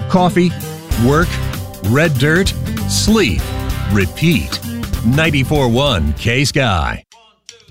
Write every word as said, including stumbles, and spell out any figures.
Coffee, work, red dirt, sleep, repeat. ninety-four point one K-Sky.